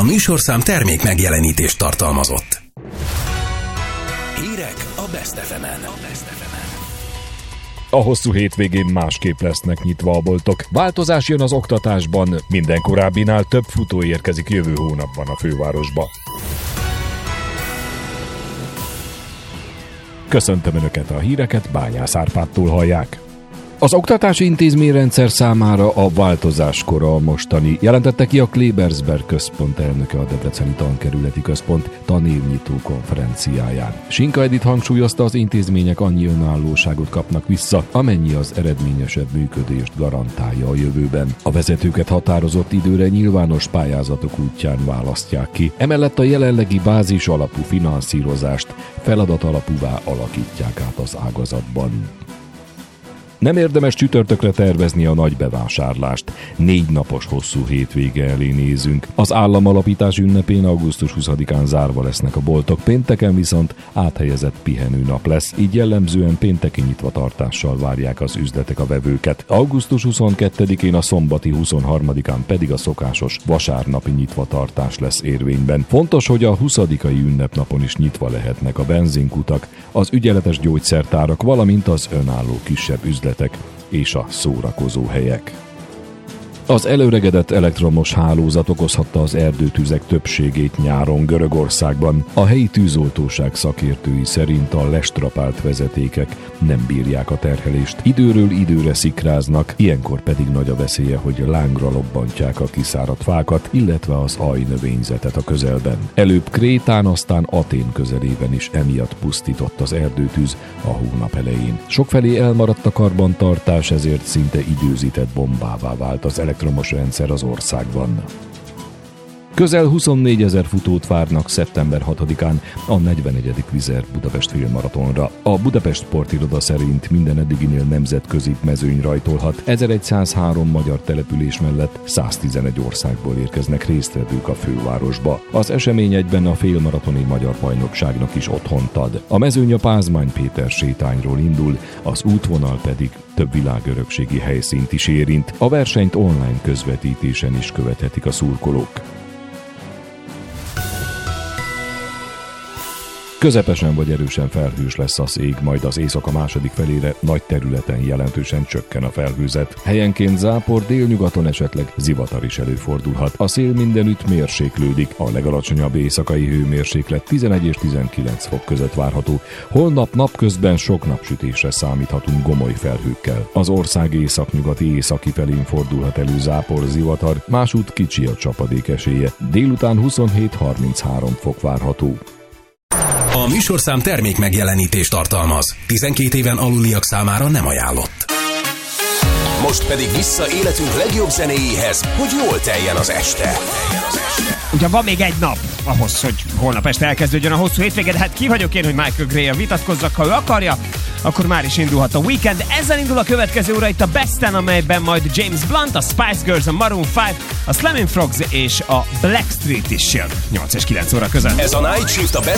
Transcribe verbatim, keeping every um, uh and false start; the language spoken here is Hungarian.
műsorszám termék megjelenítést tartalmazott. Hírek a Best ef emen. A hosszú hétvégén másképp lesznek nyitva a boltok. Változás jön az oktatásban, minden korábbinál több futó érkezik jövő hónapban a fővárosba. Köszöntöm Önöket, a híreket Bányász Árpádtól hallják. Az oktatási intézményrendszer számára a változás kora a mostani, jelentette ki a Klebersberg Központ elnöke a Debreceni Tankerületi Központ tanévnyitó konferenciáján. Sinka Edith hangsúlyozta, az intézmények annyi önállóságot kapnak vissza, amennyi az eredményesebb működést garantálja a jövőben. A vezetőket határozott időre nyilvános pályázatok útján választják ki. Emellett a jelenlegi bázis alapú finanszírozást feladat alapúvá alakítják át az ágazatban. Nem érdemes csütörtökre tervezni a nagy bevásárlást. Négy napos hosszú hétvége elé nézünk. Az államalapítás ünnepén augusztus huszadikán zárva lesznek a boltok, pénteken viszont áthelyezett pihenőnap lesz, így jellemzően pénteki nyitvatartással várják az üzletek a vevőket. augusztus huszonkettedikén, a szombati huszonharmadikán pedig a szokásos vasárnapi nyitvatartás lesz érvényben. Fontos, hogy a huszadikai ünnepnapon is nyitva lehetnek a benzinkutak, az ügyeletes gyógyszertárak, valamint az önálló kisebb üzletek és a szórakozó helyek. Az előregedett elektromos hálózat okozhatta az erdőtüzek többségét nyáron Görögországban. A helyi tűzoltóság szakértői szerint a lestrapált vezetékek nem bírják a terhelést. Időről időre szikráznak, ilyenkor pedig nagy a veszélye, hogy lángra lobbantják a kiszáradt fákat, illetve az ajnövényzetet a közelben. Előbb Krétán, aztán Atén közelében is emiatt pusztított az erdőtűz a hónap elején. Sokfelé elmaradt a karbantartás, ezért szinte időzített bombává vált az elektromos rendszer az országban. Közel huszonnégyezer futót várnak szeptember hatodikán a negyvenegyedik Vizert Budapest Filmmaratonra. A Budapest Sportiroda szerint minden eddiginél nemzetközi mezőny rajtolhat. ezerszázhárom magyar település mellett száztizenegy országból érkeznek résztvevők a fővárosba. Az esemény egyben a félmaratoni magyar bajnokságnak is otthont ad. A mezőny a Pázmány Péter sétányról indul, az útvonal pedig több világörökségi helyszínt is érint. A versenyt online közvetítésen is követhetik a szurkolók. Közepesen vagy erősen felhős lesz az ég, majd az éjszaka második felére nagy területen jelentősen csökken a felhőzet. Helyenként zápor, délnyugaton esetleg zivatar is előfordulhat. A szél mindenütt mérséklődik, a legalacsonyabb éjszakai hőmérséklet tizenegy és tizenkilenc fok között várható. Holnap napközben sok napsütésre számíthatunk gomoly felhőkkel. Az ország északnyugati északi felén fordulhat elő zápor, zivatar, másút kicsi a csapadék esélye. Délután huszonhét harminchárom fok várható. A műsorszám termék megjelenítést tartalmaz. tizenkét éven aluliak számára nem ajánlott. Most pedig vissza életünk legjobb zenéjéhez, hogy jól teljen az este. Ugye van még egy nap ahhoz, hogy holnap este elkezdődjön a hosszú hétvége, de hát ki vagyok én, hogy Michael Gray-a vitatkozzak, ha ő akarja, akkor már is indulhat a Weekend. Ezzel indul a következő óra itt a Besten, amelyben majd James Blunt, a Spice Girls, a Maroon öt, a Slammin' Frogs és a Blackstreet is jön nyolc és kilenc óra között. Ez a Night Shift a Best